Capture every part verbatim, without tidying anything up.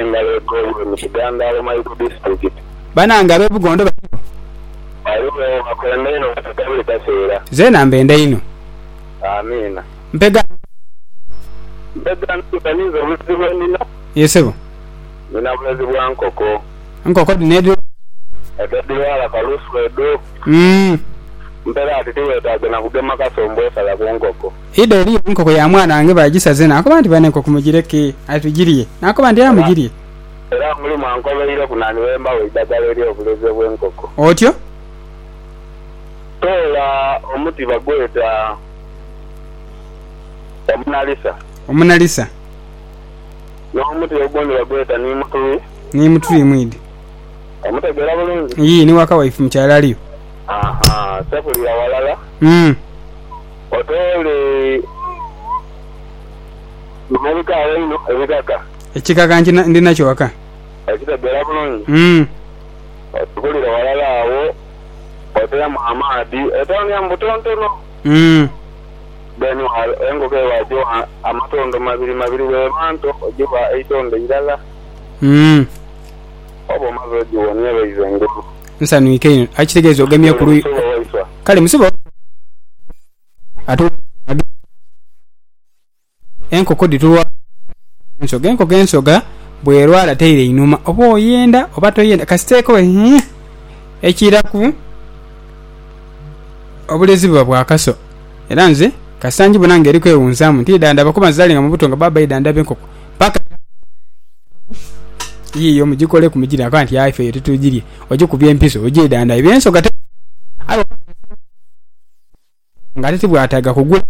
ngale ko mu Kiganda lo mai ku district bananga bebugondo ba ayo akwenda ino atabuli tasera zena mbenda ino amina mpega mpega ntanizo muzibwe nina yesebo nina bulezi bwa nkoko nkoko dinedo ededwala kalusu edo mm mpera atitiwe tagena kugema kasombo sala ku nkoko ido ri nkoko ya mwana ange bagisaze nako bandi bane nkoko mugireke atugiriye nako bandi yamugiriye era muri mankolo ile kunani wemba weidagala eri obulezi bw'enkoko otyo tola omuti bagweta omunalisa omunalisa n'omuti ogundi bagweta ni mutui ni mutui mwidi omutegera bulungi iyi ni waka waifu mchala aliyo aha sepuli ya walala mm otole numabika aweno ebikaka ekikaka ndi nakyo waka ekitegera bulungi mm otukulira walala awo otera Muhammadi etoni ambutontono mm beno engoke wajo amatondo mabiri mabiri wemanto ojiba eitonde irala mm obo mazoji wonye bezengulu nsanu ikeino akitegezo gamye kulu kale musibo atu enkoko dituwa ensoga enkoko ensoga bwerwala teire inuma oba oyenda oba toyenda kasiteko eh ekiraku obulezi bwa kaso era nze kasanji bunange eri kwewunzamu nti danda bakoma zalinga mu butonga baba idanda benkoko paka yiyo mujikole kumijira akanti yaife yetutujiriye oje kubye empiso oje danda ibyenso gate alo ngati bwataga kugula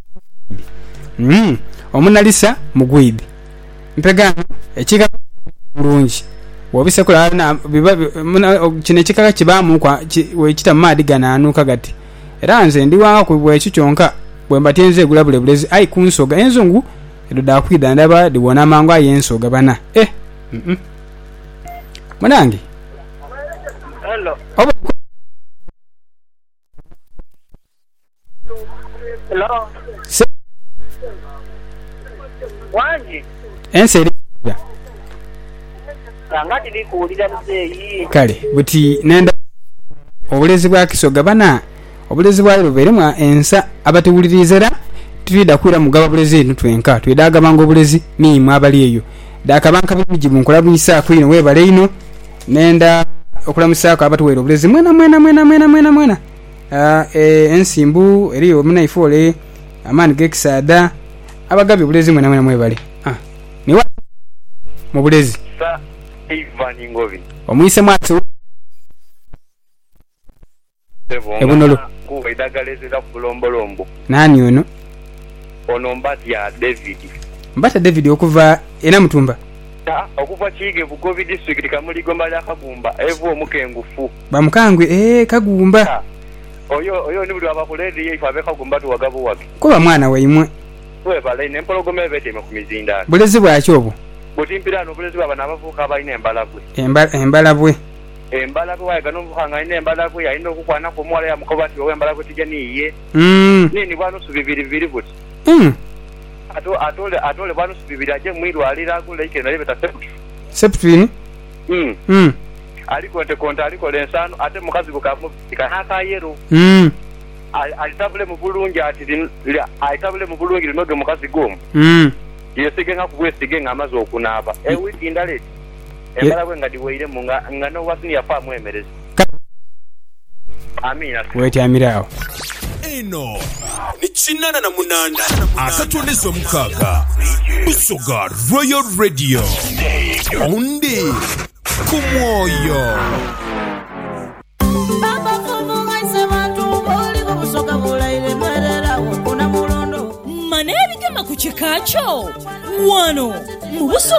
mm omunalisa mugwidi mpega ekika bulungi wobisekula na biba kine kikaka kibamu kwa wekita madi gananuka gati era nze ndi wanga ku bwe kikyonka bwe mbatenze gulabule bulezi ai kunsoga enzungu edoda kwida ndaba diwona mangu ayensoga bana eh mhm mwanangi hello obo hello se wanji enseri ngati likuulira mzeyi kale buti nenda obulezi bwa kisoga bana obulezi bwa luberemu ensa abatuwulirizera twida kura mugaba bulezi ntwenka twidaga mango obulezi ni mwabali eyo dakabanka bijibu nkola bwisa kwino webale ino nenda okula musako abatuwera obulezi mwena mwena mwena mwena mwena mwena ah eh ensimbu eriyo muna ifole amani gekisada abagabi bulezi mwena mwena mwebale ah ni wa mu bulezi sa Ivan Ngovi omuyise mwatso ebunolo kuba idagalezera bulombolombo nani ono ono mbati ya David mbata David okuva ena mutumba ta okuva chige bugovi district kamuligo mbala kagumba evu omukengufu bamukangwe eh kagumba ta. oyo oyo ni buli abakuledi yifa beka kagumba tu wagabu wake kuba mwana waimwe we bale ne mpologome bete makumizinda bulezi bwaki obwo botimpirano bulezi baba nabavuka abayina embalabwe embala embalabwe embalabwe waga no buhanga ine embalabwe ya ino kukwana ko mwala ya mukobati we embalabwe tijani iye mm nini bwanu subibiri bibiri buti mm ato atole atole bwanu subibiri aje mwiri alira kule ike na libeta septu septwini mm mm aliko nte konta aliko lensano ate mukazi bukamu kanaka yero mm alitabule mu bulungi ati alitabule mu bulungi linoge mukazi gomu mm yesige nga kubwesige nga amaze okunaba e wiki ndaleti embalabwe nga diweire mu nga nga no wasini yafa mwemerezi amina weti amirao eno ni chinana na munanda akatonizo mukaga Busoga Royal Radio onde kumoyo manebigema ku kikacho wano mu Busoga